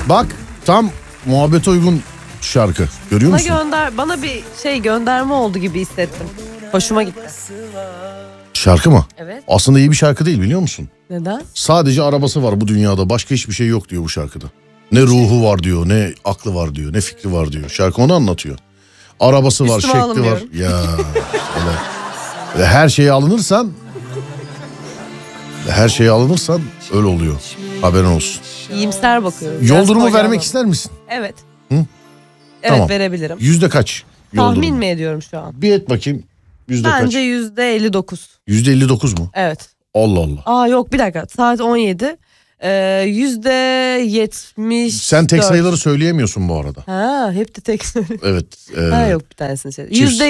Bak tam muhabbete uygun şarkı. Görüyor musun? Bana bir gönderme oldu gibi hissettim. Hoşuma gitti. Şarkı mı? Evet. Aslında iyi bir şarkı değil, biliyor musun? Neden? Sadece arabası var bu dünyada. Başka hiçbir şey yok diyor bu şarkıda. Ne ruhu var diyor, ne aklı var diyor, ne fikri var diyor. Şarkı onu anlatıyor. Arabası var, Üstüme şekli var. alınmıyorum. Ya öyle her şeye alınırsan öyle oluyor. Haberin olsun. İyimser bakıyorum. Yol Biraz durumu Pollyanna. vermek ister misin? Evet. Hı? Evet, Tamam. verebilirim. Yüzde kaç? Yol Tahmin durumu? mi ediyorum şu an? Bir et bakayım. Yüzde kaç? Bence %59. %59 mu? Evet. Allah Allah. Aa yok, bir dakika, saat 17. %74. Sen tek sayıları söyleyemiyorsun bu arada. Ha, hep de tek söylüyorum. Evet. Ha yok, bir tanesini şey. Çift.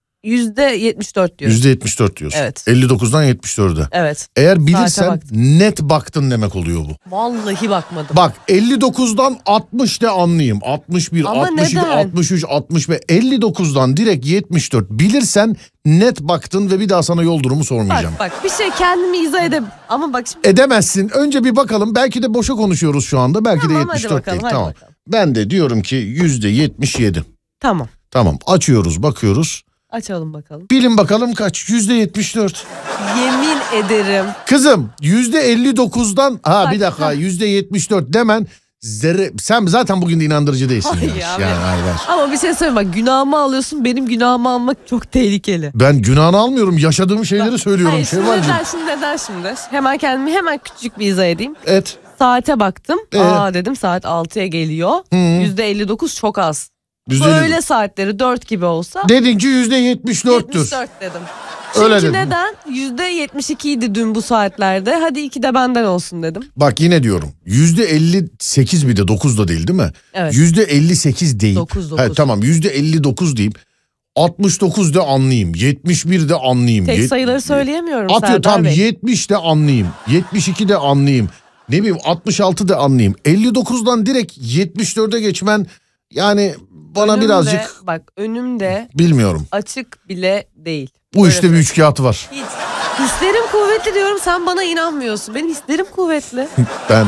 %74 diyorum. %74 diyorsun. Evet. 59'dan 74'e. Evet. Eğer Saate bilirsen baktım. net baktın demek oluyor bu. Vallahi bakmadım. Bak 59'dan 60 de anlayayım. 61, Ama 62, neden? 63, 65, 59'dan direkt 74. Bilirsen net baktın ve bir daha sana yol durumu sormayacağım. Bak bir şey kendimi izah edeyim. Ama bak şimdi. Edemezsin. Önce bir bakalım. Belki de boşa konuşuyoruz şu anda. Belki Tamam, de hadi 74 bakalım, değil. hadi Tamam. bakalım. Ben de diyorum ki %77. Tamam. Tamam. Açıyoruz, bakıyoruz. Açalım bakalım. Bilin bakalım kaç? %74. Yemin ederim. Kızım %59'dan Bak, bir dakika %74 demen sen zaten bugün de inandırıcı değilsin. Ay ya. ya, Yani, evet. hayır. Ama bir şey söyleyeyim, bak günahımı alıyorsun, benim günahımı almak çok tehlikeli. Ben günahını almıyorum, yaşadığım şeyleri söylüyorum. Hayır, şimdi Şevvalcığım. neden şimdi? Hemen kendimi küçük bir izah edeyim. Evet. Saate baktım. Evet. Dedim saat 6'ya geliyor. Hı. %59 çok az. %50. Böyle saatleri 4 gibi olsa Dedin ki %74'tür. 74 dedim. Öyle Çünkü dedim. neden? %72 idi dün bu saatlerde. Hadi 2 de benden olsun dedim. Bak yine diyorum. %58 bir de 9 da değil mi? Evet. %58 değil. 9. Tamam %59 deyip 69 de anlayayım. 71 de anlayayım. Tek sayıları söyleyemiyorum Atıyor Serdar tamam, Bey. 70 de anlayayım. 72 de anlayayım. Ne bileyim 66 de anlayayım. 59'dan direkt 74'e geçmen yani bana Önümde, birazcık bak önümde bilmiyorum. açık bile değil. Bu Böyle işte bir söyleyeyim. üçkağıt var. Hiç. Hislerim kuvvetli diyorum, sen bana inanmıyorsun. Benim hislerim kuvvetli. Ben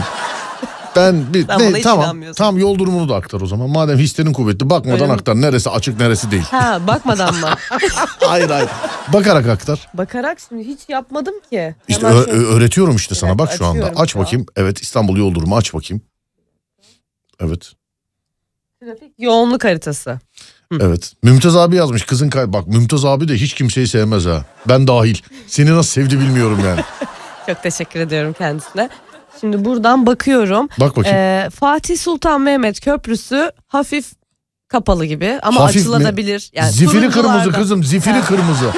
Sen bana hiç tamam inanmıyorsun. tam yol durumunu da aktar o zaman. Madem hislerin kuvvetli, bakmadan Öyle mi? aktar. Neresi açık neresi değil. Ha, bakmadan mı? Hayır. Bakarak aktar. Bakarak şimdi hiç yapmadım ki. İşte Hemen öğretiyorum işte Bir sana, dakika, bak şu anda. açıyorum Aç şu an. bakayım. Evet, İstanbul yol durumu aç bakayım. Evet. trafik yoğunluk haritası. Evet. Mümtaz abi yazmış kızın bak Mümtaz abi de hiç kimseyi sevmez ha. Ben dahil. Seni nasıl sevdi bilmiyorum yani. Çok teşekkür ediyorum kendisine. Şimdi buradan bakıyorum. Bak bakayım. Fatih Sultan Mehmet Köprüsü hafif kapalı gibi ama Hafif mi? açılabilir. Yani Zifiri kırmızı turuncularda. kızım, zifiri kırmızı.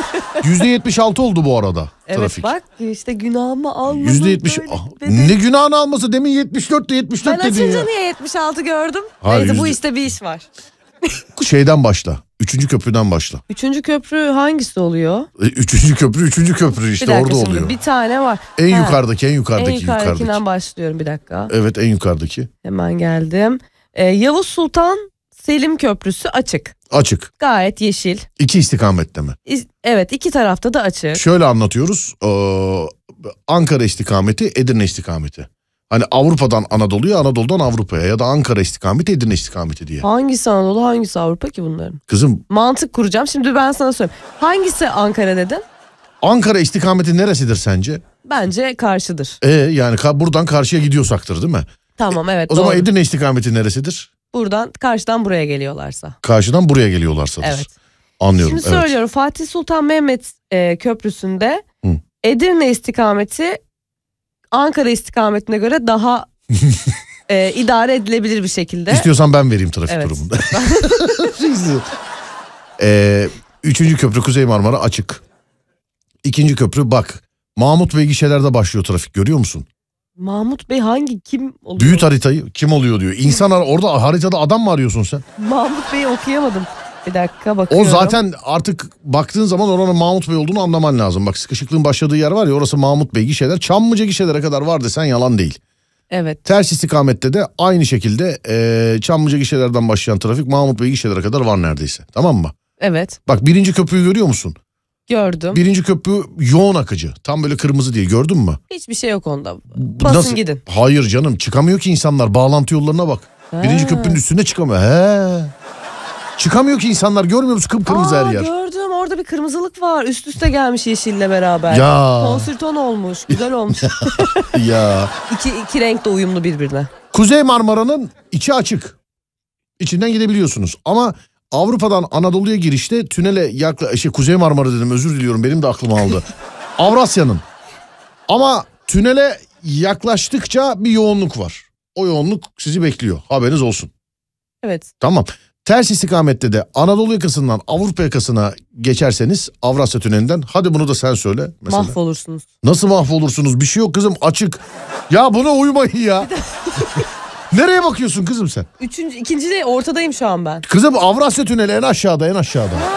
%76 oldu bu arada Evet trafik. bak işte günahımı almadım. %70. böyle Ah, dedi. ne günahını alması, demin 74'te 74 Ben dedin açınca ya. niye 76 gördüm? Hayır, Neyse bu yüzde- işte bir iş var. Şeyden başla. 3. köprüden başla. 3. köprü hangisi oluyor? 3. köprü 3. köprü işte Bir dakika, orada şimdi oluyor. bir tane var. En Ha, yukarıdaki En yukarıdakinden yukarıdaki. başlıyorum, bir dakika. Evet, en yukarıdaki. Hemen geldim. Yavuz Sultan Selim Köprüsü açık. Açık. Gayet yeşil. 2 istikamette mi? Evet, iki tarafta da açık. Şöyle anlatıyoruz. Ankara istikameti, Edirne istikameti. Hani Avrupa'dan Anadolu'ya, Anadolu'dan Avrupa'ya ya da Ankara istikameti, Edirne istikameti diye. Hangisi Anadolu, hangisi Avrupa ki bunların? Kızım, Mantık kuracağım. Şimdi ben sana söyleyeyim. Hangisi Ankara dedin? Ankara istikameti neresidir sence? Bence karşıdır. Yani buradan karşıya gidiyorsaktır değil mi? Tamam, evet, O doğru. zaman Edirne istikameti neresidir? Buradan karşıdan buraya geliyorlarsa. Karşıdan buraya geliyorlarsadır. Evet. Anlıyorum. Şimdi söylüyorum, Fatih Sultan Mehmet Köprüsü'nde Hı. Edirne istikameti Ankara istikametine göre daha idare edilebilir bir şekilde. İstiyorsan ben vereyim trafik Evet. durumunda. 3. köprü Kuzey Marmara açık. 2. köprü bak. Mahmut Bey gişelerde başlıyor trafik, görüyor musun? Mahmut Bey kim oluyor? Büyüt haritayı, kim oluyor diyor. İnsan orada haritada adam mı arıyorsun sen? Mahmut Bey'i okuyamadım. Bir dakika O bakıyorum. zaten artık baktığın zaman oranın Mahmut Bey olduğunu anlaman lazım. Bak sıkışıklığın başladığı yer var ya, orası Mahmut Bey gişeler. Çamlıca gişelere kadar var desen yalan değil. Evet. Ters istikamette de aynı şekilde Çamlıca gişelerden başlayan trafik Mahmut Bey gişelere kadar var neredeyse. Tamam mı? Evet. Bak 1. köprüyü görüyor musun? Gördüm. 1. köprü yoğun akıcı. Tam böyle kırmızı diye, gördün mü? Hiçbir şey yok onda. Basın gidin. Hayır canım, çıkamıyor ki insanlar. Bağlantı yollarına bak. Birinci köprünün üstüne çıkamıyor. He. Çıkamıyor ki insanlar, görmüyor musun? Kıpkırmızı her yer. Gördüm, orada bir kırmızılık var. Üst üste gelmiş yeşille beraber. Ya. Konsülton olmuş. Güzel olmuş. Ya. İki renk de uyumlu birbirine. Kuzey Marmara'nın içi açık. İçinden gidebiliyorsunuz. Ama Avrupa'dan Anadolu'ya girişte tünele Kuzey Marmara dedim, özür diliyorum, benim de aklım aldı. Avrasya'nın. Ama tünele yaklaştıkça bir yoğunluk var. O yoğunluk sizi bekliyor. Haberiniz olsun. Evet. Tamam. Ters istikamette de Anadolu yakasından Avrupa yakasına geçerseniz Avrasya Tüneli'nden, hadi bunu da sen söyle mesela. Mahvolursunuz. Nasıl mahvolursunuz? Bir şey yok kızım, açık. Ya buna uymayın ya. Nereye bakıyorsun kızım sen? İkinci de ortadayım şu an ben. Kızım Avrasya Tüneli en aşağıda, en aşağıda.